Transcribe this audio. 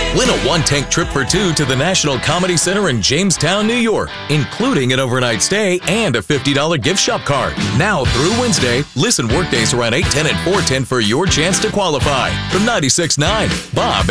Win a one-tank trip for two to the National Comedy Center in Jamestown, New York, including an overnight stay and a $50 gift shop card. Now through Wednesday, listen workdays around 8:10 and 4:10 for your chance to qualify. From 96.9, Bob